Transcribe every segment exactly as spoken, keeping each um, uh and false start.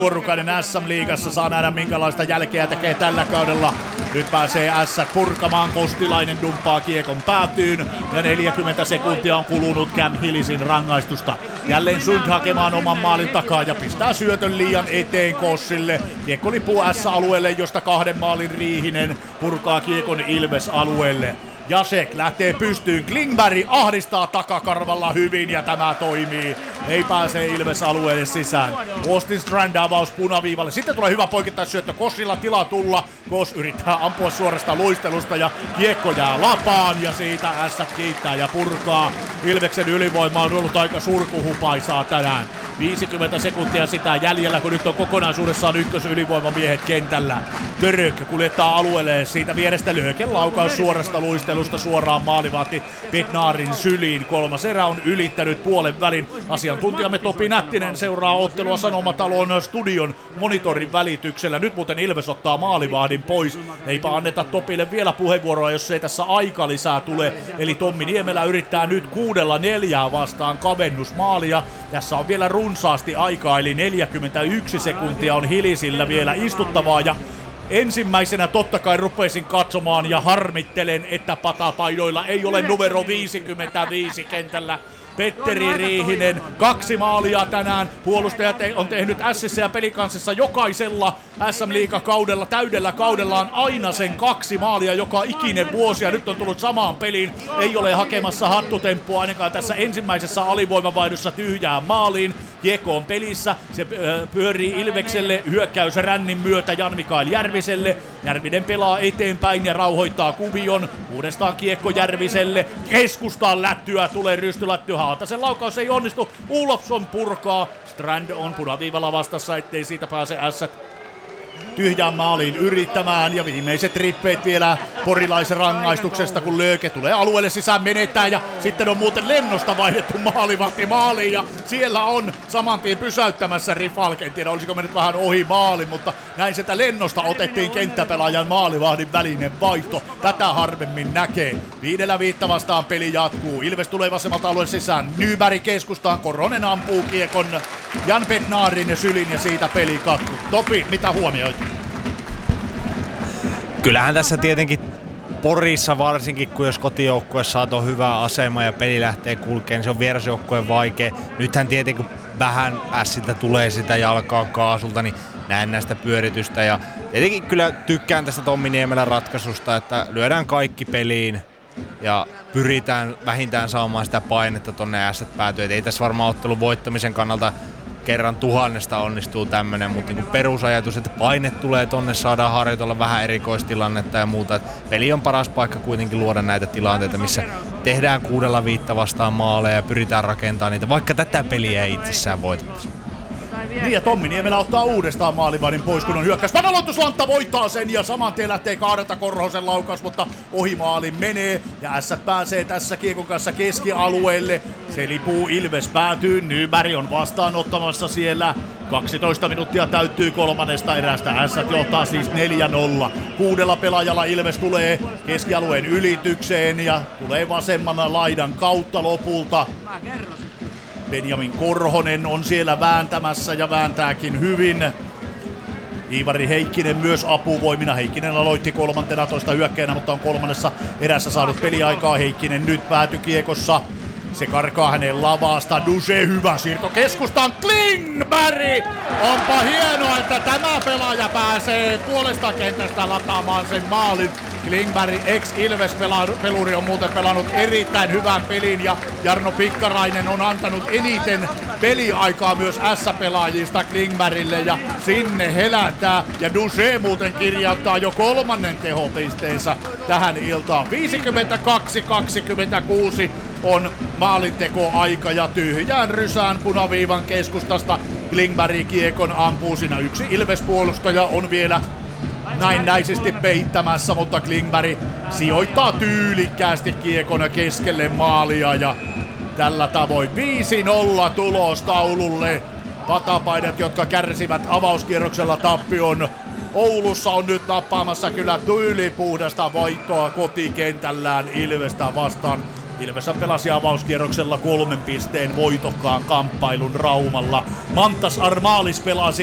Nuorukainen S M-liigassa, saa nähdä minkälaista jälkeä tekee tällä kaudella. Nyt pääsee S purkamaan, Kostilainen dumppaa kiekon päätyyn ja neljäkymmentä sekuntia on kulunut Cam Hillisin rangaistusta. Jälleen Sund hakemaan oman maalin takaa ja pistää syötön liian eteen Kossille. Kiekko lipuu S-alueelle, josta kahden maalin Riihinen purkaa kiekon Ilves-alueelle. Jasek lähtee pystyyn, Klingberg ahdistaa takakarvalla hyvin ja tämä toimii. Ei pääse Ilves-alueelle sisään. Austin Strand avaus punaviivalle. Sitten tulee hyvä poikittaisyöttö, Kossilla tila tulla. Kos yrittää ampua suorasta luistelusta ja kiekko jää lapaan ja siitä S kiittää ja purkaa. Ilveksen ylivoima on ollut aika surkuhupaisaa tänään. viisikymmentä sekuntia sitä jäljellä, kun nyt on kokonaisuudessaan ykkösylivoimamiehet kentällä. Török kuljettaa alueelle, siitä vierestä Lööken laukaus suorasta luistelusta suoraan maalivahti Bednarin syliin. Kolmas erä on ylittänyt puolen välin. Asiantuntijamme Topi Nättinen seuraa ottelua Sanomatalon studion monitorin välityksellä. Nyt muuten Ilves ottaa maalivahdin pois. Eipä anneta Topille vielä puheenvuoroa, jos ei tässä aika lisää tule. Eli Tommi Niemelä yrittää nyt kuudella neljää vastaan kavennusmaalia. Tässä on vielä runsaasti aikaa, eli neljäkymmentäyksi sekuntia on Hilisillä vielä istuttavaa. Ja ensimmäisenä totta kai rupeisin katsomaan ja harmittelen, että patapaidoilla ei ole numero viisikymmentäviisi kentällä. Petteri Riihinen, kaksi maalia tänään. Puolustajat on tehnyt Ässissä ja Pelikansissa jokaisella S M-liigakaudella, täydellä kaudellaan aina sen kaksi maalia joka ikinen vuosi. Ja nyt on tullut samaan peliin. Ei ole hakemassa hattutemppua ainakaan tässä ensimmäisessä alivoimavaihdossa tyhjään maaliin. Kiekko on pelissä, se pyörii Ilvekselle, hyökkäys rännin myötä Jan-Mikael Järviselle. Järvinen pelaa eteenpäin ja rauhoittaa kuvion. Uudestaan kiekko Järviselle, keskustaan lättyä, tulee rystylätty. Haatasen laukaus ei onnistu, Olofsson purkaa. Strand on punaviivalla vastassa, ettei siitä pääse ässät tyhjään maaliin yrittämään. Ja viimeiset rippeet vielä porilaisen rangaistuksesta, kun Lööke tulee alueelle sisään menettää. Ja sitten on muuten lennosta vaihdettu maalivahti maaliin. Ja siellä on saman tien pysäyttämässä Rifalke. En tiedä, olisiko mennyt vähän ohi maali, mutta näin sitä lennosta otettiin kenttäpelaajan maalivahdin välinen vaihto. Tätä harvemmin näkee. Viidellä viittä vastaan peli jatkuu. Ilves tulee vasemmalta alueelle sisään. Nyberg keskustaan, Koronen ampuu kiekon Jan Bednarin sylin ja siitä peli katku. Topi, mitä huomioit? Kyllähän tässä tietenkin Porissa varsinkin, kun jos kotijoukkue saa tuon hyvää asema ja peli lähtee kulkeen, niin se on vierasjoukkueen vaikea. Nythän tietenkin vähän Ässiltä tulee sitä jalkaa kaasulta, niin näen näistä pyöritystä. Ja tietenkin kyllä tykkään tästä Tommi Niemelän ratkaisusta, että lyödään kaikki peliin ja pyritään vähintään saamaan sitä painetta tonne Ässät päätyy. Et ei tässä varmaan ottelun voittamisen kannalta kerran tuhannesta onnistuu tämmönen, mutta niinku perusajatus, että paine tulee tonne, saadaan harjoitella vähän erikoistilannetta ja muuta. Et peli on paras paikka kuitenkin luoda näitä tilanteita, missä tehdään kuudella viittä vastaan maaleja ja pyritään rakentamaan niitä, vaikka tätä peliä ei itsessään voitettaisi. Niin ja Tommi Niemelä ottaa uudestaan maalivahdin pois, kun on hyökkäys. Aloituslantta voittaa sen ja saman tien lähtee Kaarelta Korhosen laukaus, mutta ohi maalin menee. Ja Ässät pääsee tässä kiekon kanssa keskialueelle. Se lipuu, Ilves päätyy, Nyberg on vastaanottamassa siellä. kaksitoista minuuttia täyttyy kolmannesta erästä. Ässät johtaa siis neljä nolla. Kuudella pelaajalla Ilves tulee keskialueen ylitykseen ja tulee vasemman laidan kautta lopulta. Benjamin Korhonen on siellä vääntämässä ja vääntääkin hyvin. Iivari Heikkinen myös apuvoimina. Heikkinen aloitti kolmantena toista hyökkäjänä, mutta on kolmannessa erässä saanut peliaikaa. Heikkinen nyt pääty kiekossa. Se karkaa hänen lavasta. Duse hyvä siirto keskustaan. Klingberg! Onpa hienoa, että tämä pelaaja pääsee puolesta kentästä lataamaan sen maalin. Klingberg, ex-Ilves-peluri, on muuten pelannut erittäin hyvän pelin ja Jarno Pikkarainen on antanut eniten peliaikaa myös S-pelaajista Klingbergille ja sinne helätää. Ja Duse muuten kirjauttaa jo kolmannen tehopisteensä tähän iltaan. viisikymmentäkaksi kaksikymmentäkuusi on maalintekoaika ja tyhjään rysään punaviivan keskustasta. Klingberg kiekon ampuu, siinä yksi Ilves-puolustaja on vielä näennäisesti peittämässä, mutta Klingberg sijoittaa tyylikkäästi kiekon keskelle maalia ja tällä tavoin viisi nolla tulos taululle. Patapaidat, jotka kärsivät avauskierroksella tappion. Oulussa on nyt nappaamassa kyllä tyylipuhdasta voittoa kotikentällään Ilvestä vastaan. Ilves pelasi avauskierroksella kolmen pisteen voitokkaan kamppailun Raumalla. Mantas Armalis pelasi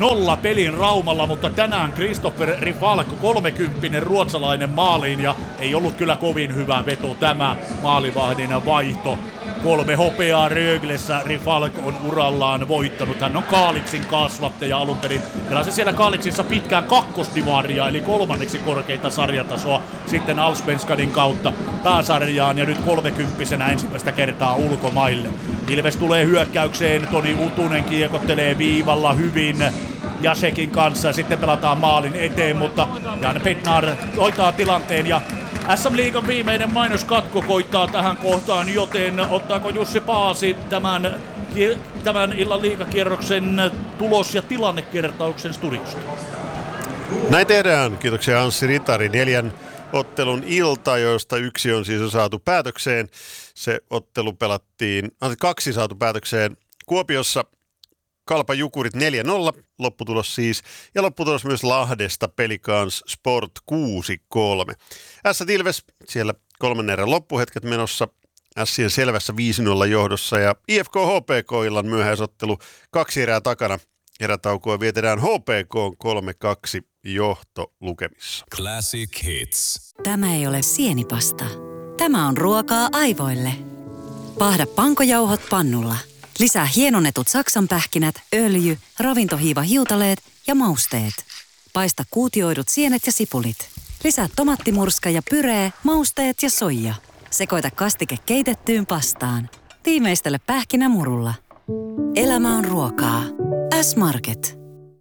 nolla pelin Raumalla, mutta tänään Christopher Rifalk, kolmekymppinen ruotsalainen maaliin, ja ei ollut kyllä kovin hyvä veto tämä maalivahdin vaihto. Kolme hopeaa Röglessä Rifalk on urallaan voittanut. Hän on Kaaliksin kasvattaja alun perin. Pelasi siellä Kaaliksissa pitkään kakkosdivaria, eli kolmanneksi korkeinta sarjatasoa. Sitten Allsvenskanin kautta pääsarjaan ja nyt kolmekymppisenä ensimmäistä kertaa ulkomaille. Ilves tulee hyökkäykseen, Toni Utunen kiekottelee viivalla hyvin Jasekin kanssa. Sitten pelataan maalin eteen, mutta Jan Bednar hoitaa tilanteen ja S M-liigan viimeinen mainoskatko koittaa tähän kohtaan, joten ottaako Jussi Paasi tämän, tämän illan liigakierroksen tulos- ja tilannekertauksen studiosta? Näin tehdään. Kiitoksia Anssi Ritari. Neljän ottelun ilta, joista yksi on siis saatu päätökseen. Se ottelu pelattiin, kaksi saatu päätökseen Kuopiossa. Kalpa Jukurit neljä nolla, lopputulos siis, ja lopputulos myös Lahdesta Pelikans Sport kuusi kolme. Ässät Ilves, siellä kolmannen erän loppuhetket menossa, Ässien selvässä viisi nolla johdossa, ja I F K H P K illan myöhäisottelu kaksi erää takana. Erätaukoa vietetään H P K kolme kaksi johtolukemissa. Classic Hits. Tämä ei ole sienipasta. Tämä on ruokaa aivoille. Pahda pankojauhot pannulla. Lisää hienonnetut saksanpähkinät, öljy, ravintohiiva hiutaleet ja mausteet. Paista kuutioidut sienet ja sipulit. Lisää tomattimurska ja pyree, mausteet ja soija. Sekoita kastike keitettyyn pastaan. Tiimeistele pähkinämurulla. Elämä on ruokaa. S-Market.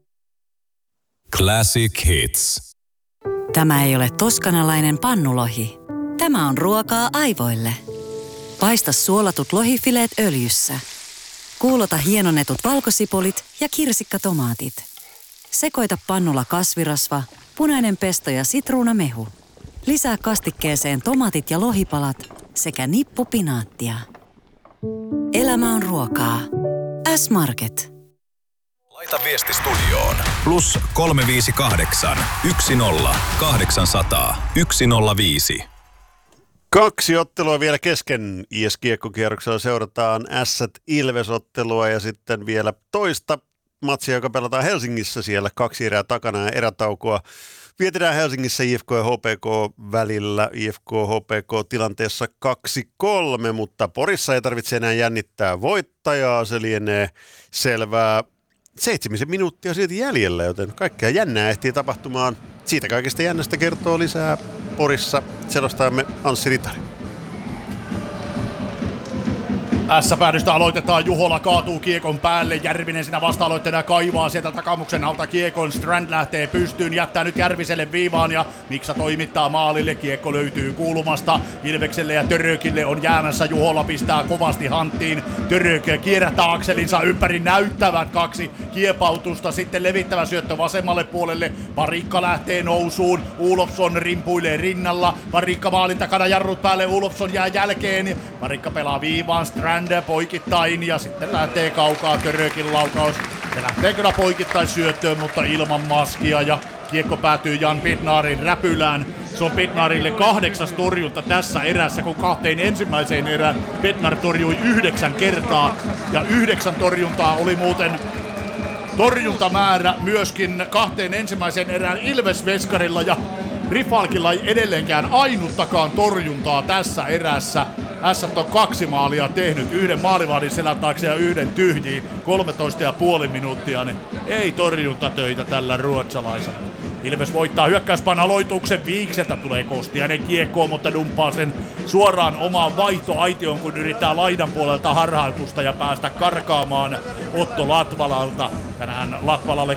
Classic Hits. Tämä ei ole toskanalainen pannulohi. Tämä on ruokaa aivoille. Paista suolatut lohifileet öljyssä. Kuulota hienonnetut valkosipulit ja kirsikkatomaatit. Sekoita pannulla kasvirasva, punainen pesto ja sitruunamehu. Lisää kastikkeeseen tomaatit ja lohipalat sekä nippu pinaattia. Elämä on ruokaa. S-Market. Laita viesti studioon. Plus kolme viisi kahdeksan, yksi nolla, kahdeksansataa, yksi nolla viisi. Kaksi ottelua vielä kesken. I S-kiekkokierroksella seurataan Ässät Ilves-ottelua ja sitten vielä toista matsia, joka pelataan Helsingissä siellä kaksi erää takana ja erätaukoa. Vietetään Helsingissä I F K ja H P K välillä. I F K H P K tilanteessa kaksi kolme, mutta Porissa ei tarvitse enää jännittää voittajaa. Se lienee selvää. Seitsemisen minuuttia siitä jäljellä, joten kaikkea jännää ehtii tapahtumaan. Siitä kaikesta jännästä kertoo lisää Porissa selostajamme Anssi Ritari. S-päädystä aloitetaan, Juhola kaatuu kiekon päälle, Järvinen siinä vasta-aloitteena kaivaa sieltä takamuksen alta kiekon, Strand lähtee pystyyn, jättää nyt Järviselle viivaan ja Miksa toimittaa maalille, kiekko löytyy kulmasta, Ilvekselle ja Törökille on jäämässä, Juhola pistää kovasti hanttiin, Török kierrättää akselinsa ympäri, näyttävät kaksi kiepautusta, sitten levittävä syöttö vasemmalle puolelle, Parikka lähtee nousuun, Ulofsson rimpuilee rinnalla, Parikka maalin takana jarrut päälle, Ulofsson jää jälkeen, Parikka pelaa viivaan, Strand poikittain ja sitten lähtee kaukaa Törökin laukaus. Se lähtee kyllä poikittain syöttöön, mutta ilman maskia ja kiekko päätyy Jan Bednarin räpylään. Se on Bednarille kahdeksas torjunta tässä erässä, kun kahteen ensimmäiseen erään Bednar torjui yhdeksän kertaa ja yhdeksän torjuntaa oli muuten torjuntamäärä myöskin kahteen ensimmäiseen erään Ilves-veskarilla ja Rifalkilla ei edelleenkään ainuttakaan torjuntaa tässä erässä. Ässät on kaksi maalia tehnyt, yhden maalivahdin selän taakse ja yhden tyhjiin, kolmetoista ja puoli minuuttia, niin ei torjuntatöitä tällä ruotsalaisella. Ilves voittaa hyökkäyspan aloituksen, Viikseltä tulee Kostiainen kiekkoon, mutta dumppaa sen suoraan omaan vaihtoaitioon, kun yrittää laidan puolelta harhautusta ja päästä karkaamaan Otto Latvalalta. Tänään Latvalalle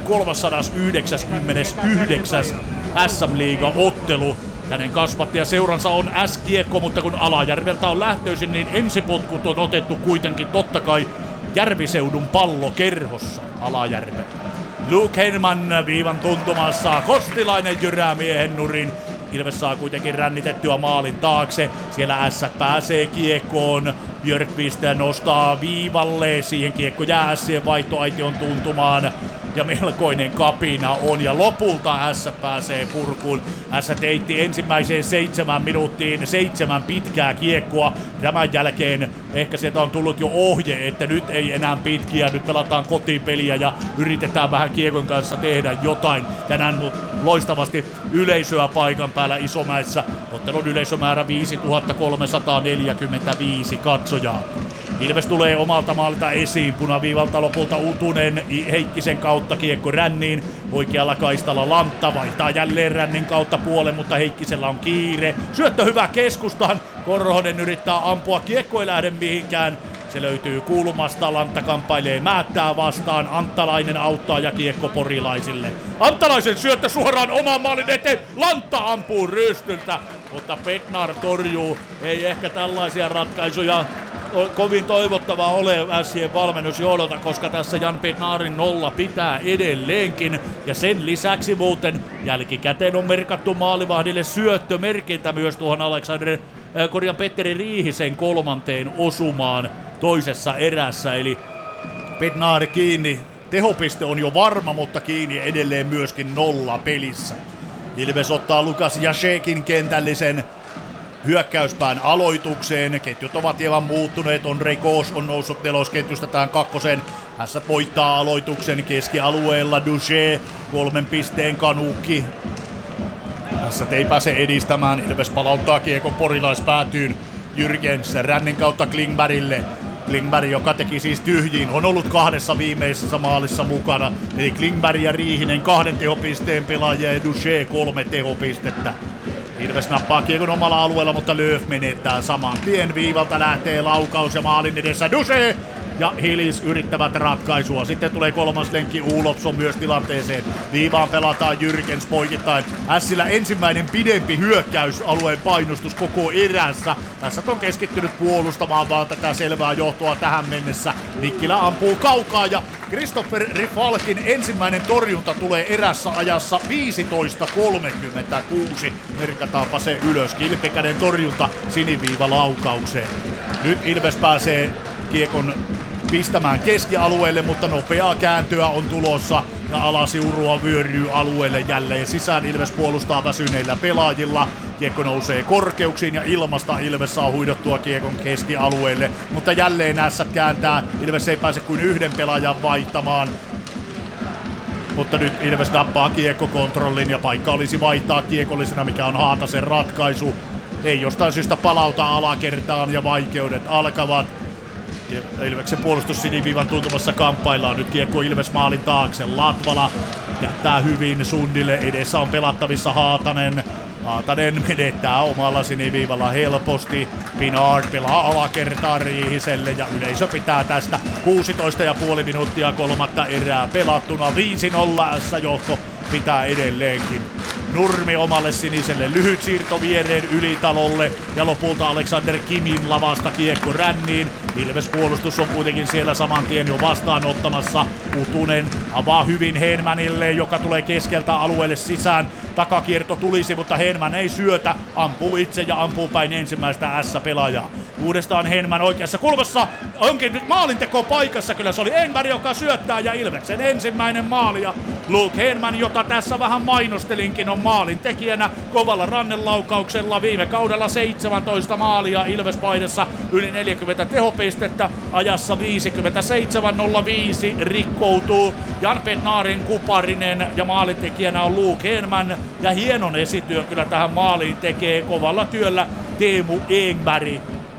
kolmesataayhdeksänkymmentäyhdeksän S M-liiga-ottelu. Hänen kasvattaja seuransa on S-kiekko, mutta kun Alajärveltä on lähtöisin, niin ensipotkut on otettu kuitenkin totta kai Järviseudun pallokerhossa Alajärvellä. Luke Henman viivan tuntumassa, Kostilainen jyrää miehen nurin. Ilves saa kuitenkin rännitettyä maalin taakse. Siellä Ässät pääsee kiekkoon. Björkqvist nostaa viivalle. Siihen kiekko jää Ässien vaihtoaition tuntumaan. Ja melkoinen kapina on. Ja lopulta Ässät pääsee purkuun. Ässät eitti ensimmäiseen seitsemän minuuttiin seitsemän pitkää kiekkoa. Tämän jälkeen ehkä sieltä on tullut jo ohje, että nyt ei enää pitkiä, nyt pelataan kotipeliä ja yritetään vähän kiekon kanssa tehdä jotain. Tänään loistavasti yleisöä paikan päällä Isomäessä. Ottelun yleisömäärä viisituhatta kolmesataaneljäkymmentäviisi katsojaa. Ilves tulee omalta maalta esiin, punaviivalta lopulta Utunen Heikkisen kautta kiekko Ränniin. Oikealla kaistalla Lantta vaihtaa jälleen Rännin kautta puolen, mutta Heikkisellä on kiire. Syöttö hyvä keskustaan, Korhonen yrittää ampua, kiekko ei lähde mihinkään. Se löytyy kulmasta, Lantta kamppailee Määttää vastaan, Anttalainen auttaa ja kiekko porilaisille. Anttalaisen syöttö suoraan oman maalin eteen, Lantta ampuu rystyltä, mutta Bednar torjuu. Ei ehkä tällaisia ratkaisuja kovin toivottavaa ole Ässien valmennusjohdolta, koska tässä Jan Bednarin nolla pitää edelleenkin. Ja sen lisäksi muuten jälkikäteen on merkattu maalivahdille syöttömerkintä myös tuohon Aleksander, äh, korjan Petteri Riihisen kolmanteen osumaan toisessa erässä. Eli Bednar kiinni. Tehopiste on jo varma, mutta kiinni edelleen myöskin nolla pelissä. Ilves ottaa Lukas Jacekin kentällisen hyökkäyspään aloitukseen. Ketjut ovat hieman muuttuneet. Ondrej Kos on noussut nelosketjusta tähän kakkosen. Tässä voittaa aloituksen keskialueella. Duché kolmen pisteen Kanukki. Tässä ei pääse edistämään. Ilves palauttaa kiekon porilaispäätyyn. Jürgens Rännin kautta Klingbergille. Klingberg, joka teki siis tyhjiin, on ollut kahdessa viimeisessä maalissa mukana. Eli Klingberg ja Riihinen kahden tehopisteen pelaajia ja Duché kolme tehopistettä. Ilves nappaa kiekon omalla alueella, mutta Lööf menettää saman tien. Viivalta lähtee laukaus ja maalin edessä Duché ja Hillis yrittävät ratkaisua. Sitten tulee kolmas lenkki, Olofsson myös tilanteeseen. Viivaan pelataan Jürgens poikittain. Ässillä ensimmäinen pidempi hyökkäysalueen painostus koko erässä. Tässä on keskittynyt puolustamaan vaan tätä selvää johtoa tähän mennessä. Nikkilä ampuu kaukaa ja Christopher Rifalkin ensimmäinen torjunta tulee erässä ajassa viisitoista kolmekymmentäkuusi. Merkataanpa se ylös. Kilpekäden torjunta siniviivalaukaukseen. Nyt Ilves pääsee kiekon pistämään keskialueelle, mutta nopeaa kääntöä on tulossa ja Alasiurua vyöryy alueelle jälleen sisään. Ilves puolustaa väsyneillä pelaajilla. Kiekko nousee korkeuksiin ja ilmasta Ilves saa huidottua kiekon keskialueelle, mutta jälleen Ässät kääntää. Ilves ei pääse kuin yhden pelaajan vaihtamaan. Mutta nyt Ilves nappaa kiekkokontrollin ja paikka olisi vaihtaa kiekollisena, mikä on Haatasen ratkaisu. Ei jostain syystä palauta alakertaan ja vaikeudet alkavat. Ilveksen puolustus siniviivan tuntumassa kamppaillaan. Nyt kiekko Ilves maalin taakse. Latvala jättää hyvin Sundille. Edessä on pelattavissa Haatanen. Haatanen menettää omalla siniviivalla helposti. Pinard pelaa alakertaan Riihiselle ja yleisö pitää tästä kuusitoista pilkku viisi minuuttia kolmatta erää pelattuna. viisi nolla S-johto pitää edelleenkin. Nurmi omalle siniselle, lyhyt siirto viereen Ylitalolle ja lopulta Alexander Kimin lavasta kiekko Ränniin. Ilves puolustus on kuitenkin siellä saman tien jo vastaanottamassa. Utunen avaa hyvin Henmanille, joka tulee keskeltä alueelle sisään. Takakierto tulisi, mutta Henman ei syötä. Ampuu itse ja ampuu päin ensimmäistä S-pelaajaa. Uudestaan Henman oikeassa kulmassa. Onkin nyt maalinteko paikassa. Kyllä se oli Engberg, joka syöttää ja Ilveksen ensimmäinen maali. Ja Luke Henman, jota tässä vähän mainostelinkin, on maalintekijänä kovalla rannelaukauksella. Viime kaudella seitsemäntoista maalia Ilves paidassa, yli neljäkymmentä tehopistettä. Ajassa viisikymmentäseitsemän nolla viisi rikkoutuu. Jan Bednarin kuparinen ja maalintekijänä on Luke Henman. Ja hienon esityön kyllä tähän maaliin tekee kovalla työllä Teemu Engberg.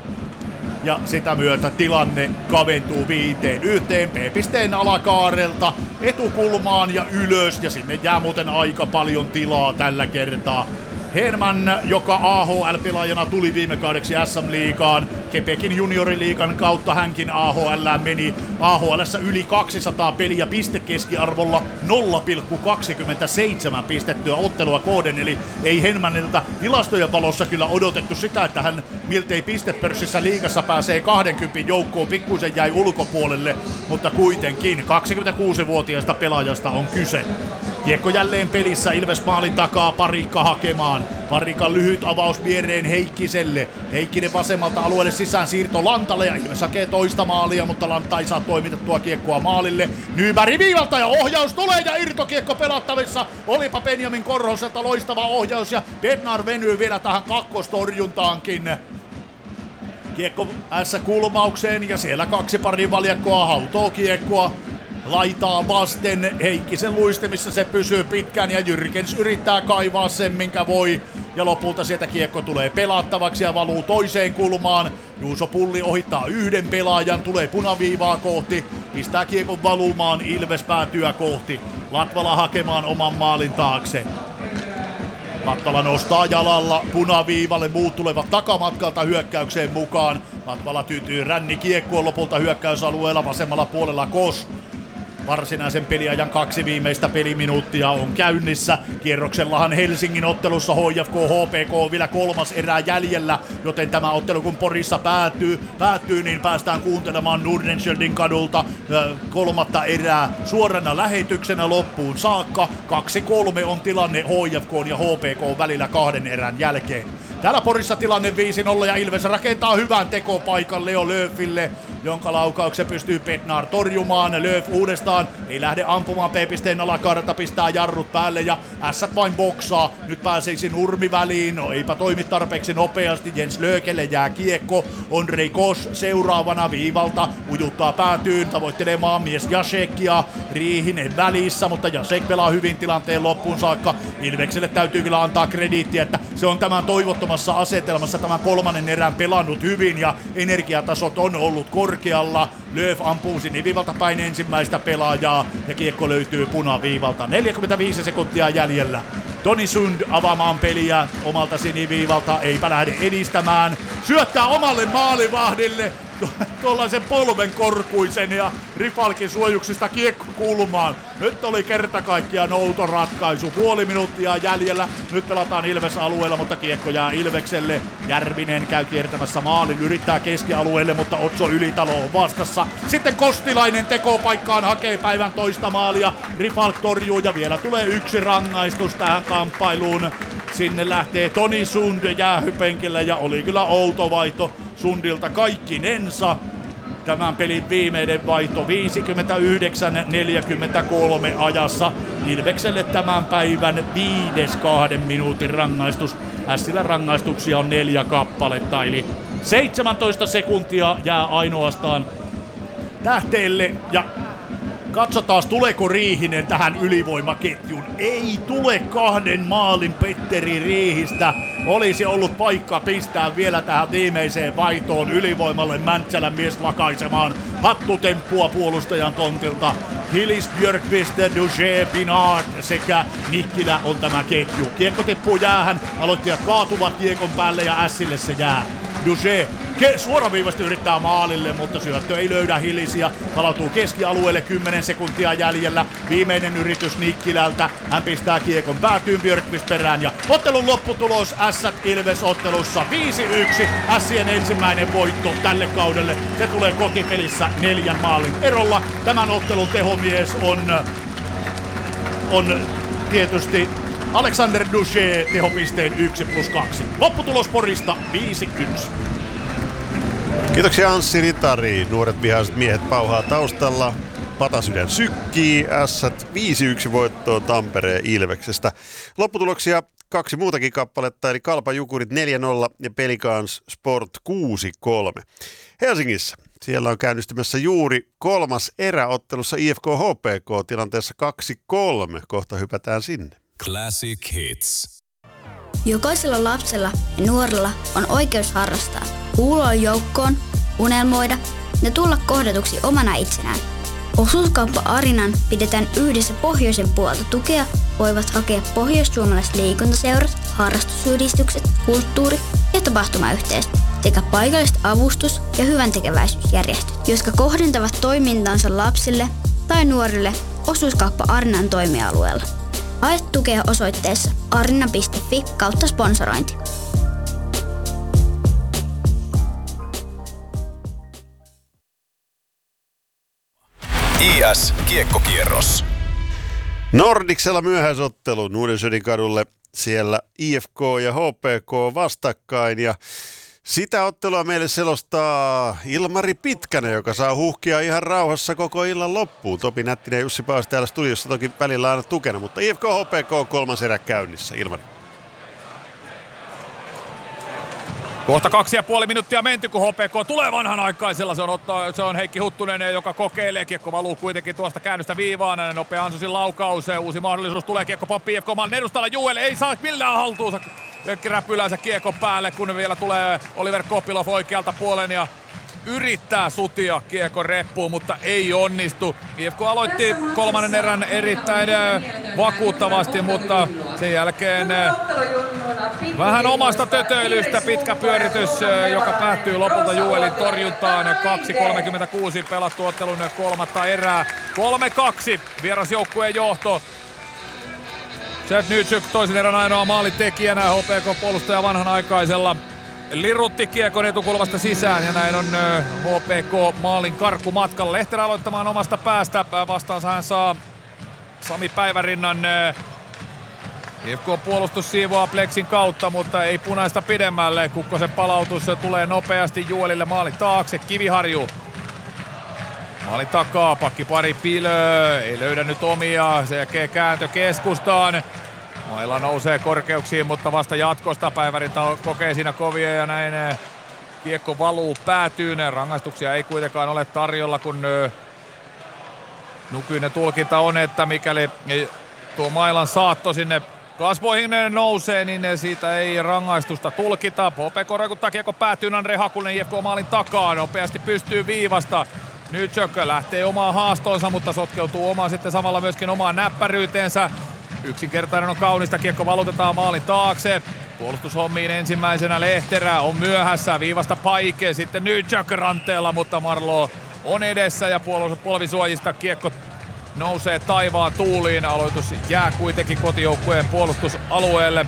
Ja sitä myötä tilanne kaventuu viiteen yhteen P-pisteen alakaarelta etukulmaan ja ylös. Ja sinne jää muuten aika paljon tilaa tällä kertaa. Henman, joka A H L-pelaajana tuli viime kaudeksi S M-liigaan, Quebecin junioriliigan kautta hänkin A H L meni. A H L:ssä yli kaksisataa peliä pistekeskiarvolla nolla pilkku kaksikymmentäseitsemän pistettyä ottelua kohden, eli ei Henmanilta tilastojen valossa kyllä odotettu sitä, että hän miltei pistepörssissä liigassa pääsee kaksikymmentä joukkoon, pikkuisen jäi ulkopuolelle, mutta kuitenkin kaksikymmentäkuusivuotiaasta pelaajasta on kyse. Kiekko jälleen pelissä, Ilves maalin takaa Parikka hakemaan. Parikan lyhyt avaus viereen Heikkiselle. Heikkinen vasemmalta alueelle sisään siirto Lantalle ja Ilves hakee toista maalia, mutta Lanta ei saa toimitettua kiekkoa maalille. Nyberg viivalta ja ohjaus tulee ja irtokiekko pelattavissa. Olipa Benjamin Korhoselta loistava ohjaus ja Bednar venyy vielä tähän kakkostorjuntaankin. Kiekko S-kulmaukseen ja siellä kaksi parin valjakkoa hautoo kiekkoa laitaa vasten. Heikkisen luistimissa se pysyy pitkään ja Jyrkens yrittää kaivaa sen minkä voi. Ja lopulta sieltä kiekko tulee pelattavaksi ja valuu toiseen kulmaan. Juuso Pulli ohittaa yhden pelaajan, tulee punaviivaa kohti, pistää kiekon valumaan Ilves päätyä kohti. Latvala hakemaan oman maalin taakse. Latvala nostaa jalalla punaviivalle, muut tulevat takamatkalta hyökkäykseen mukaan. Latvala tyytyy ränni kiekkoon lopulta hyökkäysalueella vasemmalla puolella Kos. Varsinaisen peliajan kaksi viimeistä peliminuuttia on käynnissä. Kierroksellahan Helsingin ottelussa H F K H P K vielä kolmas erää jäljellä, joten tämä ottelu kun Porissa päättyy, päättyy niin päästään kuuntelemaan Nordenskjöldin kadulta äh, kolmatta erää suorana lähetyksenä loppuun saakka. kaksi kolme on tilanne H F K ja H P K välillä kahden erän jälkeen. Täällä Porissa tilanne viisi nolla ja Ilves rakentaa hyvän tekopaikan Leo Lööfille, jonka laukauksen pystyy Bednar torjumaan. Lööf uudestaan ei lähde ampumaan P-pisteen alakarta, pistää jarrut päälle ja ässät vain boksaa. Nyt pääseisi Nurmi väliin, no eipä toimi tarpeeksi nopeasti. Jens Löökelle jää kiekko. Ondrej Kos seuraavana viivalta ujuttaa päätyyn, tavoittelemaan mies Jasekia. Riihinen välissä, mutta Jasek pelaa hyvin tilanteen loppuun saakka. Ilvekselle täytyy kyllä antaa krediittiä, että se on tämän toivottomassa asetelmassa tämän kolmannen erän pelannut hyvin ja energiatasot on ollut korkealla. Lööf ampuu siniviivalta päin ensimmäistä pelaajaa ja kiekko löytyy punaviivalta. neljäkymmentäviisi sekuntia jäljellä. Toni Sund avaamaan peliä omalta siniviivalta, eipä lähde edistämään. Syöttää omalle maalivahdille tuollaisen polven korkuisen ja Rifalkin suojuksista kiekko kulmaan. Nyt oli kerta kaikkiaan outo ratkaisu. Puoli minuuttia jäljellä. Nyt pelataan Ilves-alueella, mutta kiekko jää Ilvekselle. Järvinen käy kiertämässä maalin, yrittää keskialueelle, mutta Otso Ylitalo on vastassa. Sitten Kostilainen tekopaikkaan hakee päivän toista maalia. Rifalk torjuu ja vielä tulee yksi rangaistus tähän kamppailuun. Sinne lähtee Toni Sund jäähypenkillä ja oli kyllä outo vaihto Sundilta kaikkinensa. Tämän pelin viimeinen vaihto viisikymmentäyhdeksän neljäkymmentäkolme ajassa. Ilvekselle tämän päivän viides kahden minuutin rangaistus. Ässillä rangaistuksia on neljä kappaletta, eli seitsemäntoista sekuntia jää ainoastaan Tähteelle. Ja katsotaan, tuleeko Riihinen tähän ylivoimaketjuun. Ei tule kahden maalin Petteri Riihistä. Olisi ollut paikka pistää vielä tähän viimeiseen vaihtoon ylivoimalle Mäntsälän mies lakaisemaan hattutemppua puolustajan tontilta. Hillis, Björkqvist, Duché, Pinard sekä Nikkilä on tämä ketju. Kiekko tippuu jäähän, aloittajat kaatuvat kiekon päälle ja Ässille se jää. Duché suoraviivasti yrittää maalille, mutta syöttö ei löydä Hillisiä. Palautuu keskialueelle, kymmenen sekuntia jäljellä. Viimeinen yritys Nikkilältä. Hän pistää kiekon päätyyn Björkqvist perään ja ottelun lopputulos Ässät Ilves ottelussa viisi yksi. Ässien ensimmäinen voitto tälle kaudelle. Se tulee kotipelissä neljän maalin erolla. Tämän ottelun tehomies on, on tietysti Alexander Duché, tehopisteen yksi plus kaksi. Lopputulos Porista viisi yksi. Kiitoksia Anssi Ritari. Nuoret vihaiset miehet pauhaa taustalla. Patasydän sykkii. Ässät viisi yksi voittoon Tampereen Ilveksestä. Lopputuloksia kaksi muutakin kappaletta, eli Kalpa Jukurit neljä nolla ja Pelikans Sport kuusi kolme. Helsingissä siellä on käynnistymässä juuri kolmas erä ottelussa I F K H P K tilanteessa kaksi kolme. Kohta hypätään sinne. Classic Hits. Jokaisella lapsella ja nuorella on oikeus harrastaa, kuulua joukkoon, unelmoida ja tulla kohdatuksi omana itsenään. Osuuskauppa Arinan pidetään yhdessä pohjoisen puolta tukea voivat hakea pohjoissuomalaiset liikuntaseurat, harrastusyhdistykset, kulttuuri- ja tapahtumayhteisöt sekä paikalliset avustus- ja hyväntekeväisyysjärjestöt, jotka kohdentavat toimintansa lapsille tai nuorille osuuskauppa Arinan toimialueella. Hae tukea osoitteessa arina piste fi kautta sponsorointi. I S Kiekkokierros. Nordicsella myöhäisottelu Nordenskjöldin kadulle. Siellä I F K ja H P K vastakkain ja sitä ottelua meille selostaa Ilmari Pitkänen, joka saa huhkia ihan rauhassa koko illan loppuun. Topi Nättinen ja Jussi Paas täällä studiossa toki välillä aina tukena, mutta I F K H P K kolmas erä käynnissä. Ilmari. Kohta kaksi ja puoli minuuttia menty, kun H P K tulee vanhanaikaisella. Se on, ottaa, se on Heikki Huttunen, joka kokeilee. Kiekko valuu kuitenkin tuosta käännystä viivaan. Nopea Ansusin laukaus. Uusi mahdollisuus tulee. Kiekko pomppii I F K Malin edustalla. Juel ei saa millään haltuunsa räpylänsä kiekon päälle, kun vielä tulee Oliver Kopilov oikealta puolen ja yrittää sutia kiekon reppuun, mutta ei onnistu. I F K aloitti kolmannen erän erittäin vakuuttavasti, mutta sen jälkeen vähän omasta tötöilystä pitkä pyöritys, joka päättyy lopulta Juelin torjuntaan. kaksi kolmekymmentäkuusi pelattu ottelun kolmatta erää. kolme kaksi vierasjoukkueen johto. Chad Nychuk toisen erän ainoa maalintekijänä. H P K-puolustaja vanhanaikaisella lirutti kiekon etukulmasta sisään ja näin on H P K maalin karkumatkalla. Lehterä aloittamaan omasta päästä. Vastaansa hän saa Sami Päivärinnan. I F K-puolustus siivoaa Plexin kautta, mutta ei punaista pidemmälle. Kukkosen palautus tulee nopeasti Juelille maalin taakse. Kiviharju. Maalin takaa, pakkipari Pilö. Ei löydä nyt omia. Sen jälkeen kääntö keskustaan. Maila nousee korkeuksiin, mutta vasta jatkosta Päivärinta kokee siinä kovia ja näin kiekko valuu päätyyn. Rangaistuksia ei kuitenkaan ole tarjolla, kun nykyinen tulkinta on, että mikäli tuo Mailan saatto sinne kasvoihin nousee, niin siitä ei rangaistusta tulkita. H P K roikuttaa kiekko päätyyn, Andre Hakulinen I F K maalin takaa, nopeasti pystyy viivasta. Nychuk lähtee omaan haastonsa, mutta sotkeutuu omaan sitten samalla myöskin omaan näppäryyteensä. Yksinkertainen on kaunista, kiekko valutetaan maalin taakse. Puolustushommiin ensimmäisenä Lehterä on myöhässä, viivasta Paike, sitten Nychuk ranteella, mutta Marlo on edessä ja polvisuojista kiekko nousee taivaan tuuliin. Aloitus jää kuitenkin kotijoukkueen puolustusalueelle.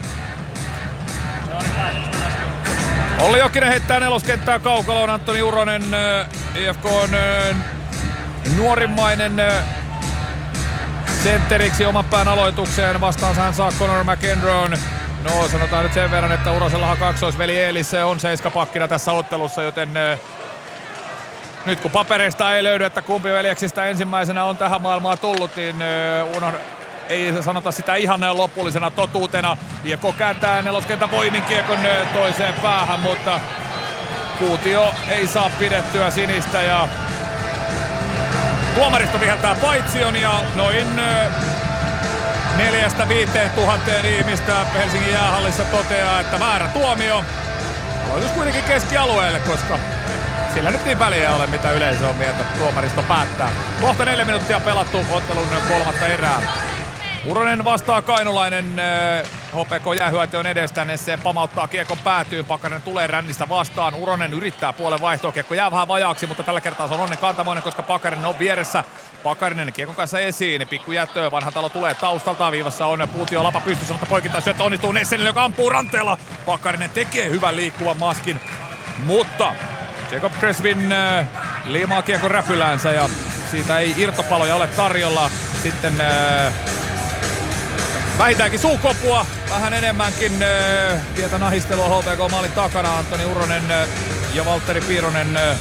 Olli Jokinen heittää neloskenttää kaukaloon, Antoni Uronen, I F K on nuorimmainen sentteriksi oman pään aloitukseen. Vastaansa hän saa Conor McEnroen. No sanotaan nyt sen verran, että Urosellahan kaksoisveli Eelis on seiskapakkina tässä ottelussa, joten nyt kun papereista ei löydy, että kumpi veljeksistä ensimmäisenä on tähän maailmaan tullut, niin unohd... ei sanota sitä ihan lopullisena totuutena. I F K kääntää neloskentän voimin kiekon toiseen päähän, mutta Kuutio ei saa pidettyä sinistä ja tuomaristo viheltää paitsion ja noin neljästä viiteen tuhanteen ihmistä Helsingin jäähallissa toteaa, että väärä tuomio. Aloitus kuitenkin keskialueelle, koska sillä nyt niin väliä ole, mitä yleisö on mieltä. Tuomaristo päättää. Kohta neljä minuuttia pelattu ottelun kolmatta erää. Uronen vastaa Kainulainen. H P K jäähyöty on edestä. Nesse pamauttaa kiekon päätyyn. Pakkanen tulee rännistä vastaan. Uronen yrittää puolen vaihtoa. Kiekko jää vähän vajaaksi, mutta tällä kertaa se on onnen kantamoinen, koska Pakkarinen on vieressä. Pakkarinen kiekon kanssa esiin. Pikku jättö. Vanha talo tulee taustalta. Viivassa on Puutio lapa pystyssä, mutta poikittaa syöttö onnistuu Nessenille, joka ampuu ranteella. Pakkarinen tekee hyvän liikkuvan maskin, mutta Jacob Cresvin äh, liimaa kiekon räpyläänsä ja siitä ei irtopaloja ole tarjolla. Sitten äh, vähintäänkin suukopua, vähän enemmänkin äh, pientä nahistelua H P K maalin takana. Antoni Uronen äh, ja Valtteri Piironen äh,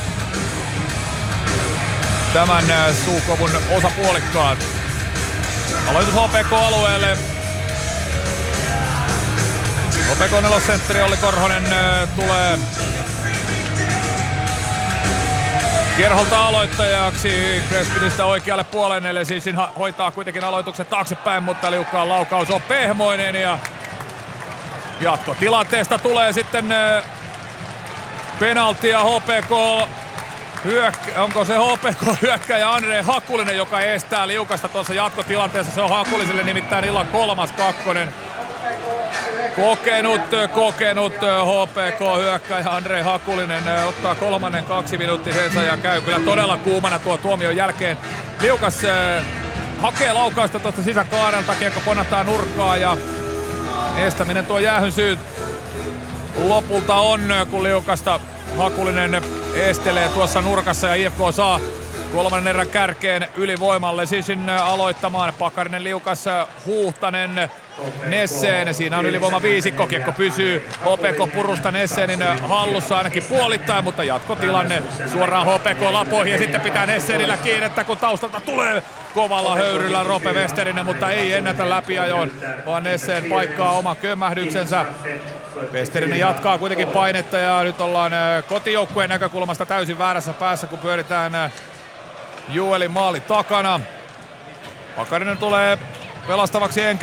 tämän äh, suukopun osapuolikkaat. Aloitus H P K-alueelle. H P K nelosentteri Olli Korhonen äh, tulee Kerholta aloittajaksi, Crespinistä oikealle puolelle, eli siis hoitaa kuitenkin aloitukset taaksepäin, mutta liukkaan laukaus on pehmoinen ja jatkotilanteesta tulee sitten penalti ja H P K hyökkä, onko se H P K hyökkäjä Andre Hakulinen, joka estää liukasta tuossa jatkotilanteessa, se on Hakuliselle nimittäin illan kolmas kakkonen. Kokenut, kokenut H P K-hyökkäjä Andre Hakulinen ottaa kolmannen kaksiminuuttisensa ja käy kyllä todella kuumana tuo tuomion jälkeen. Liukas äh, hakee laukausta tuosta sisäkaarelta, kiekko ponattaa nurkkaa ja estäminen tuo jäähyn syy lopulta on, kun Liukasta Hakulinen estelee tuossa nurkassa ja I F K saa kolmannen erän kärkeen ylivoimalle Sisin aloittamaan. Pakkarinen, Liukas, Huuhtanen, Nesseen. Siinä on ylivoima viisikko. Kiekko pysyy H P K purusta Nesseenin hallussa ainakin puolittain, mutta jatkotilanne suoraan H P K-lapoihin ja sitten pitää Nesseenillä kiirettä, kun taustalta tulee kovalla höyryllä Rope Westerinen, mutta ei ennätä läpiajoon, vaan Nesseen paikkaa oman kömmähdyksensä. Westerinen jatkaa kuitenkin painetta ja nyt ollaan kotijoukkueen näkökulmasta täysin väärässä päässä, kun pyöritään Juelin maali takana. Pakarinen tulee pelastavaksi Enke.